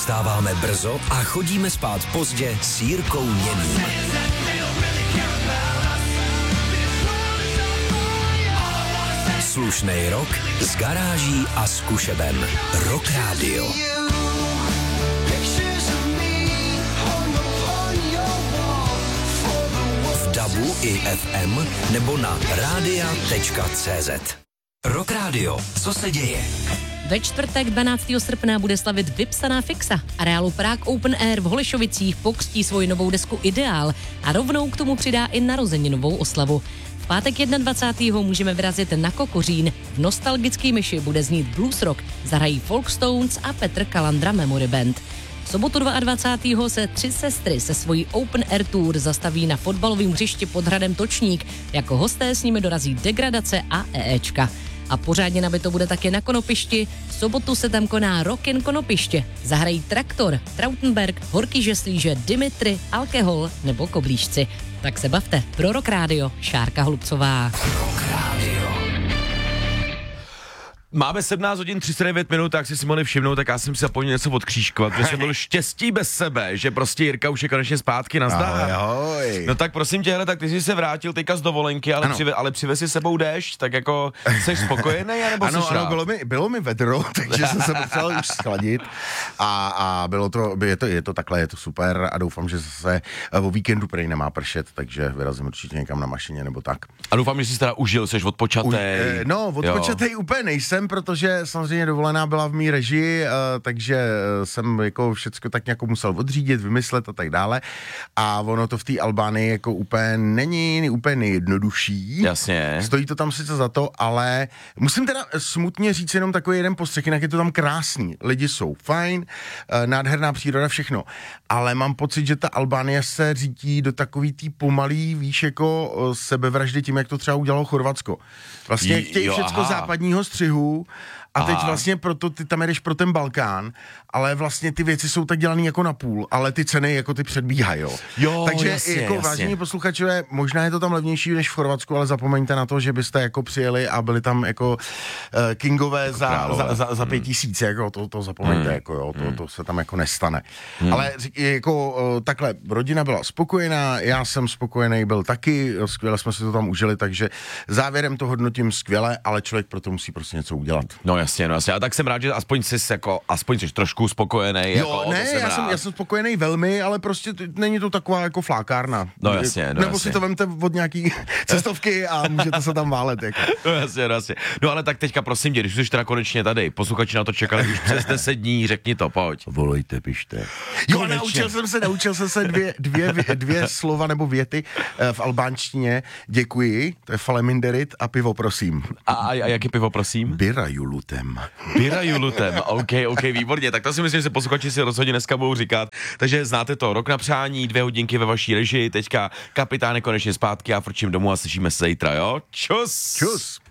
Vstáváme brzo a chodíme spát pozdě s Jirkou Němým. Slušnej rock s garáží a zkušebem. Rock Radio. V DABu i FM nebo na radia.cz. Rock Radio. Co se děje? Ve čtvrtek 12. srpna bude slavit vypsaná fixa. Areálu Prague Open Air v Holešovicích pokřtí svoji novou desku Ideál a rovnou k tomu přidá i narozeninovou oslavu. V pátek 21. můžeme vyrazit na Kokořín. V nostalgický myši bude znít blues rock, zahrají Folkstones a Petr Kalandra Memory Band. V sobotu 22. se Tři sestry se svojí Open Air Tour zastaví na fotbalovém hřišti pod hradem Točník. Jako hosté s nimi dorazí Degradace a EEčka. A pořádně nabito bude také na Konopišti. V sobotu se tam koná Rockin' Konopiště. Zahrají Traktor, Trautenberg, Horký žeslíže, Dimitri, Alkohol nebo Koblížci. Tak se bavte. Pro Rock Radio, Šárka Hlubcová. Rock Radio. Máme 17 hodin 39 minut, tak si Simony všimnou, tak já jsem si zapomněl něco odkřížkovat, že jsem byl štěstí bez sebe, že prostě Jirka už je konečně zpátky, nazdar. Ahoj. No tak prosím tě, hele, tak ty jsi se vrátil teďka z dovolenky, ale přivez si sebou déšť, tak jako jsi spokojený, anebo jsi rád? Ano, bylo mi vedro, takže jsem se potřeboval už schladit a bylo to, je to takhle, je to super a doufám, že zase o víkendu prej nemá pršet, takže vyrazím určitě někam na mašině nebo tak. A doufám, že jsi teda užil, jsi odpočatej. Odpočatej úplně nejsem, protože samozřejmě dovolená byla v mý režii, takže jsem jako všecko tak nějak musel odřídit, vymyslet a tak dále. A ono to v té Albánii jako úplně není úplně nejjednodušší. Jasně. Stojí to tam sice za to, ale musím teda smutně říct jenom takový jeden postřeh, jinak je to tam krásný. Lidi jsou fajn, nádherná příroda, všechno. Ale mám pocit, že ta Albánie se řítí do takový tý pomalý, víš, jako sebevraždy tím, jak to třeba udělalo Chorvatsko. Vlastně chtějí všecko západního střihu a teď vlastně proto ty tam jedeš pro ten Balkán, ale vlastně ty věci jsou tak dělaný jako na půl, ale ty ceny jako ty předbíhají, jo. Takže jako vážení posluchačové, možná je to tam levnější než v Chorvatsku, ale zapomeňte na to, že byste jako přijeli a byli tam jako kingové jako za 5 000, jako to zapomeňte, jako jo, to se tam jako nestane. Ale jako takhle, rodina byla spokojená, já jsem spokojený byl taky, skvěle jsme si to tam užili, takže závěrem to hodnotím skvěle, ale člověk proto musí prostě něco udělat. No jasně. A tak jsem rád, že aspoň jsi trošku spokojený. Jo, jako, já jsem spokojený velmi, ale prostě není to taková jako flákárna. No jasně. Nebo si to vemte od nějaký cestovky a můžete se tam válet. Jako. No jasně. No ale tak teďka prosím tě, když jsi teda konečně tady, posluchači na to čekali už přes 10 dní, řekni to, pojď. Volejte, pište. Jo, naučil jsem se dvě slova nebo věty v albánštině. Děkuji, to je faleminderit a pivo prosím. A jaký pivo prosím? Bira julutem, ok, výborně, tak to si myslím, že se posluchači si rozhodně dneska budou říkat. Takže znáte to, Rok na přání, 2 hodinky ve vaší režii, teďka Kapitán je konečně zpátky a frčím domů a slyšíme se zítra, jo? Čus!